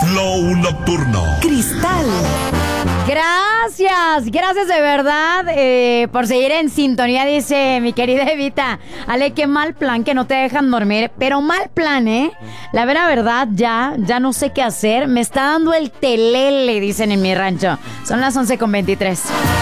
Flow Nocturno. Cristal. Gracias de verdad por seguir en sintonía, dice mi querida Evita. Ale, qué mal plan que no te dejan dormir, pero mal plan, ¿eh? La vera verdad, ya no sé qué hacer. Me está dando el telele, dicen en mi rancho. Son las 11:23.